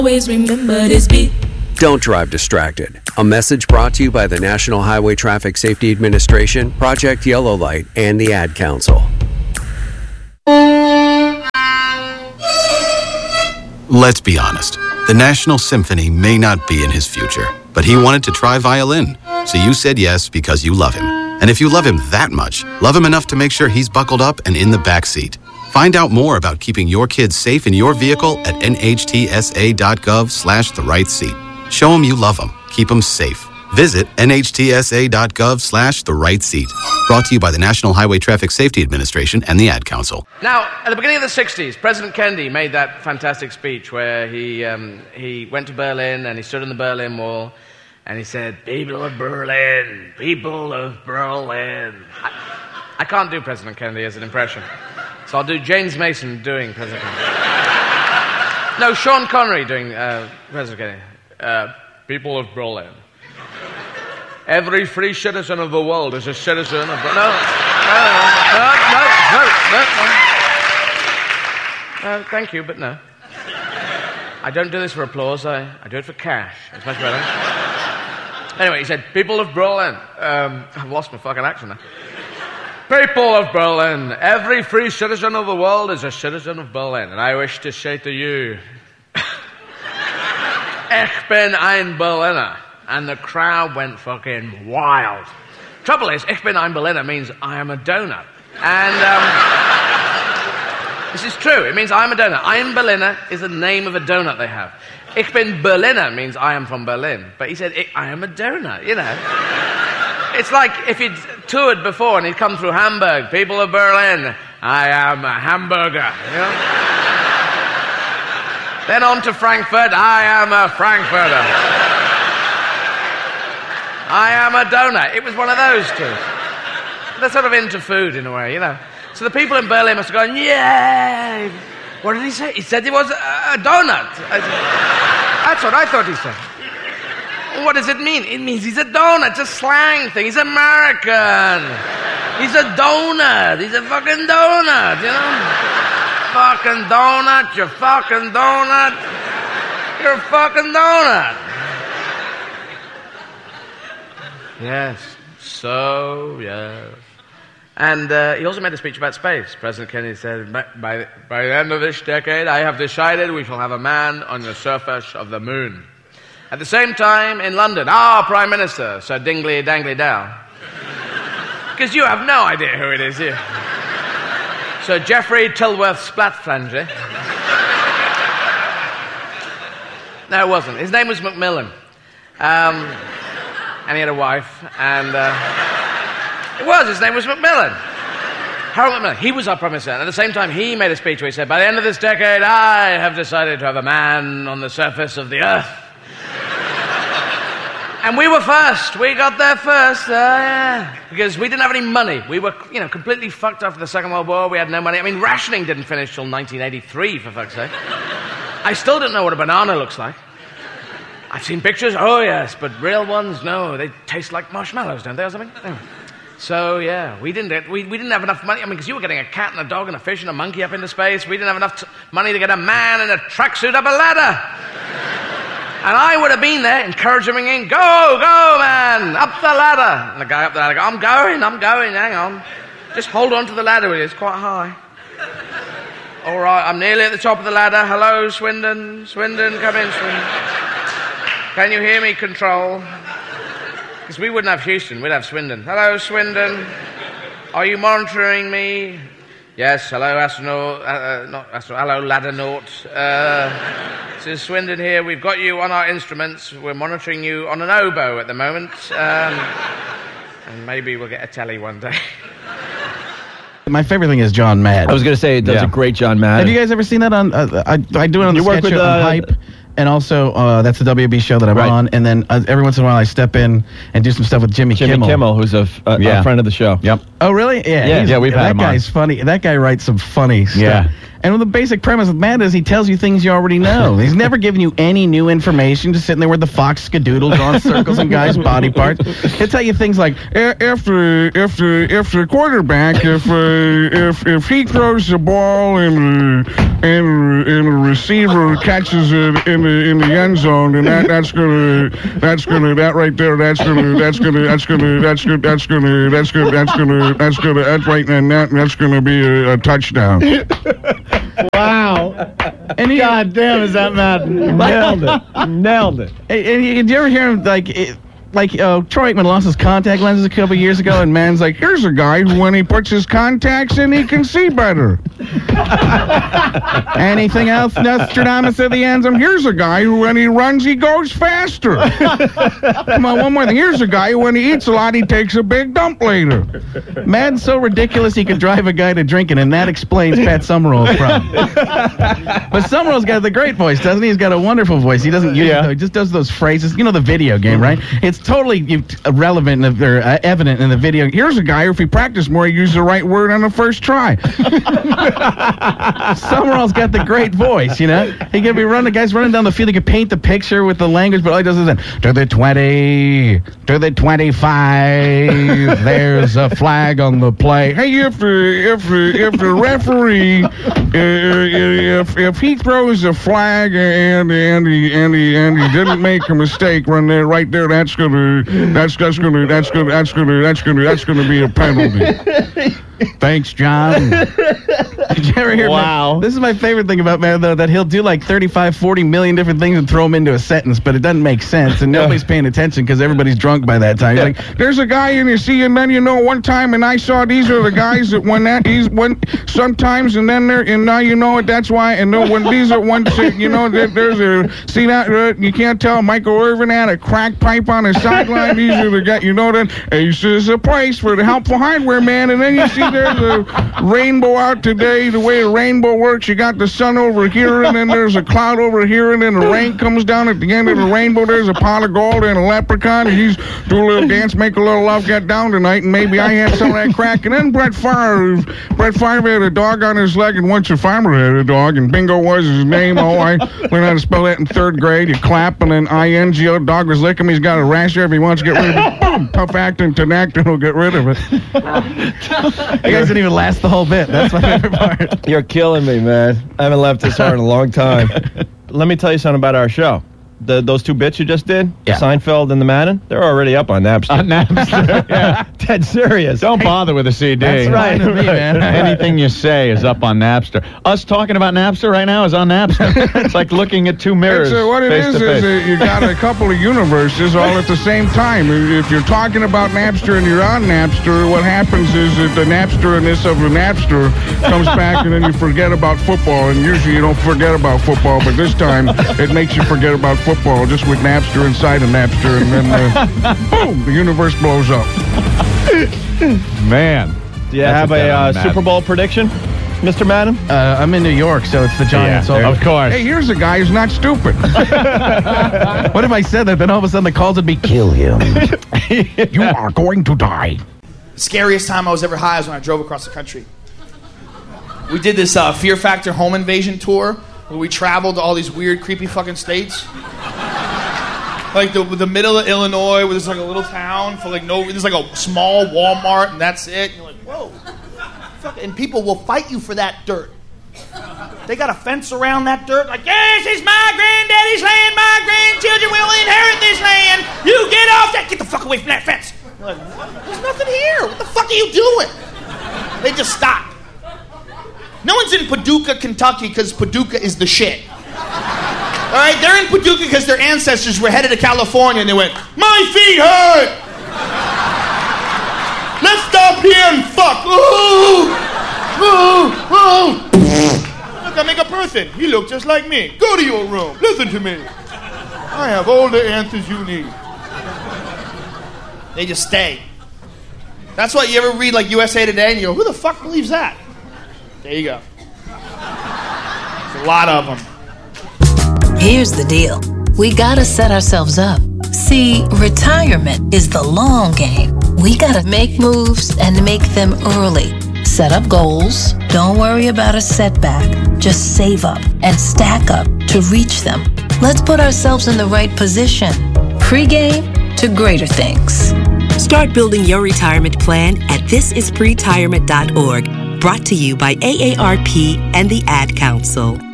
Always remember this beat. Don't drive distracted. A message brought to you by the National Highway Traffic Safety Administration, Project Yellow Light, and the Ad Council. Let's be honest. The National Symphony may not be in his future, but he wanted to try violin. So you said yes because you love him. And if you love him that much, love him enough to make sure he's buckled up and in the back seat. Find out more about keeping your kids safe in your vehicle at nhtsa.gov/the-right-seat. Show him you love him. Keep him safe. Visit nhtsa.gov/the-right-seat. Brought to you by the National Highway Traffic Safety Administration and the Ad Council. Now, at the beginning of the 60s, President Kennedy made that fantastic speech where he went to Berlin and he stood on the Berlin Wall and he said, "People of Berlin, people of Berlin." I can't do President Kennedy as an impression, so I'll do James Mason doing President Kennedy. No, Sean Connery doing President Kennedy. People of Berlin. Every free citizen of the world is a citizen of Berlin. No, thank you, but no. I don't do this for applause. I do it for cash. It's much better. Anyway, he said, "People of Berlin." I've lost my fucking accent now. People of Berlin, every free citizen of the world is a citizen of Berlin. And I wish to say to you, Ich bin ein Berliner. And the crowd went fucking wild. Trouble is, Ich bin ein Berliner means I am a donut. And this is true. It means I am a donut. Ein Berliner is the name of a donut they have. Ich bin Berliner means I am from Berlin. But he said, I am a donut, you know. It's like if he'd toured before and he'd come through Hamburg. People of Berlin, I am a hamburger, you know. Then on to Frankfurt, I am a Frankfurter. I am a donut. It was one of those two. They're sort of into food in a way, you know. So the people in Berlin must have gone, "Yay!" What did he say? He said he was a donut. That's what I thought he said. What does it mean? It means he's a donut. It's a slang thing. He's American. He's a donut. He's a fucking donut, you know? Fucking donut. You're fucking donut. You're a fucking donut. Yes. So, yes. And he also made a speech about space. President Kennedy said, by the end of this decade, I have decided we shall have a man on the surface of the moon. At the same time, in London, our Prime Minister, Sir Dingley Dangly Dow. Because you have no idea who it is here. Sir Geoffrey Tilworth Splatflange. No, it wasn't. His name was Macmillan. And he had a wife, and his name was Macmillan. Harold Macmillan. He was our Prime Minister. And at the same time, he made a speech where he said, by the end of this decade, I have decided to have a man on the surface of the earth. And we were first. We got there first. Yeah. Because we didn't have any money. We were, completely fucked after the Second World War. We had no money. I mean, rationing didn't finish till 1983, for fuck's sake. I still don't know what a banana looks like. I've seen pictures. Oh, yes. But real ones, no. They taste like marshmallows, don't they, or something? Anyway. So, yeah, we didn't have enough money. I mean, because you were getting a cat and a dog and a fish and a monkey up into space. We didn't have enough money to get a man in a tracksuit up a ladder. And I would have been there encouraging him, go, man, up the ladder. And the guy up the ladder goes, I'm going, hang on. Just hold on to the ladder, it's quite high. All right, I'm nearly at the top of the ladder. Hello, Swindon, come in, Swindon. Can you hear me, Control? Because we wouldn't have Houston, we'd have Swindon. Hello, Swindon. Are you monitoring me? Yes, hello, astronaut. Hello, laddernaut. This is Swindon here. We've got you on our instruments. We're monitoring you on an oboe at the moment. And maybe we'll get a telly one day. My favorite thing is John Madden. I was going to say, it does a great John Madden. Have you guys ever seen that on... I do it on the sketch show on Hype. And also, that's the WB show that I'm on. And then every once in a while, I step in and do some stuff with Jimmy Kimmel, who's a friend of the show. Yep. Oh, really? Yeah. We've had him on. That guy's funny. That guy writes some funny stuff. Yeah. And the basic premise of Matt is he tells you things you already know. He's never given you any new information, just sitting there with the fox skadoodle drawing circles on guys' body parts. He'll tell you things like, if the quarterback, if he throws the ball and the receiver catches it in the end zone, then that's gonna be a touchdown. Wow. And God damn, is that mad? Nailed it. And did you ever hear him, Troy Aikman lost his contact lenses a couple years ago, and man's like, here's a guy who, when he puts his contacts in, he can see better. Anything else, Nostradamus at the end? Here's a guy who, when he runs, he goes faster. Come on, one more thing. Here's a guy who, when he eats a lot, he takes a big dump later. Man's so ridiculous he could drive a guy to drinking, and that explains Pat Summerall's problem. But Summerall's got the great voice, doesn't he? He's got a wonderful voice. He doesn't use it, though. He just does those phrases. You know the video game, right? It's totally relevant or evident in the video. Here's a guy who, if he practiced more, he used the right word on the first try. Summerall's got the great voice, you know? He could be running, guys running down the field. He could paint the picture with the language, but all he does is then, to the 20, to the 25, there's a flag on the play. Hey, if the referee, if he throws a flag and he didn't make a mistake, run there, right there, that's gonna be a penalty. Thanks, John. Did you ever hear? Wow. This is my favorite thing about Matt, though, that he'll do like 35, 40 million different things and throw them into a sentence, but it doesn't make sense, and nobody's paying attention because everybody's drunk by that time. He's like, there's a guy in you see, and then one time, and I saw these are the guys that sometimes, and then and now you know it. That's why. And then when these are there's that you can't tell. Michael Irvin had a crack pipe on his sideline. These are the guys. You know that Ace is a place for the helpful hardware man, and then you see there's a rainbow out today. The way a rainbow works, you got the sun over here, and then there's a cloud over here, and then the rain comes down at the end of the rainbow. There's a pot of gold and a leprechaun, and he's do a little dance, make a little love, get down tonight, and maybe I had some of that crack. And then Brett Favre had a dog on his leg, and once a farmer had a dog, and Bingo was his name. Oh, I learned how to spell that in 3rd grade. You clap, and then I-N-G-O, dog was licking him. He's got a rash there. If he wants to get rid of it, boom, tough acting, Tinactin will get rid of it. You guys didn't even last the whole bit. That's my favorite part. You're killing me, man. I haven't laughed this hard in a long time. Let me tell you something about our show. Those two bits you just did, Seinfeld and the Madden, they're already up on Napster. On Napster, yeah. Dead serious. Don't bother with a CD. That's right. Me, man. Anything you say is up on Napster. Us talking about Napster right now is on Napster. It's like looking at two mirrors. What it is you got a couple of universes all at the same time. If you're talking about Napster and you're on Napster, what happens is that the Napster-ness of the Napster comes back, and then you forget about football. And usually you don't forget about football, but this time it makes you forget about football just with Napster inside of Napster, and then boom, the universe blows up. Man. Do you have a Super Bowl prediction, Mr. Madden? I'm in New York, so it's the Giants. Yeah, of course. Hey, here's a guy who's not stupid. What if I said that, then all of a sudden the calls would be, kill him. You are going to die. The scariest time I was ever high was when I drove across the country. We did this Fear Factor home invasion tour, where we traveled to all these weird, creepy fucking states. Like the middle of Illinois, where there's like a little town for like there's like a small Walmart, and that's it. And you're like, whoa. And people will fight you for that dirt. They got a fence around that dirt, like, yes, it's my granddaddy's land, my grandchildren will inherit this land. You get off that, get the fuck away from that fence. You're like, there's nothing here. What the fuck are you doing? They just stopped. No one's in Paducah, Kentucky, because Paducah is the shit. All right, they're in Paducah because their ancestors were headed to California, and they went, my feet hurt! Let's stop here and fuck! Ooh! Ooh! Ooh! Look, I make a person. He looks just like me. Go to your room. Listen to me. I have all the answers you need. They just stay. That's why you ever read, like, USA Today, and you go, who the fuck believes that? There you go. There's a lot of them. Here's the deal. We gotta set ourselves up. See, retirement is the long game. We gotta make moves and make them early. Set up goals. Don't worry about a setback. Just save up and stack up to reach them. Let's put ourselves in the right position. Pre-game to greater things. Start building your retirement plan at thisispretirement.org. Brought to you by AARP and the Ad Council.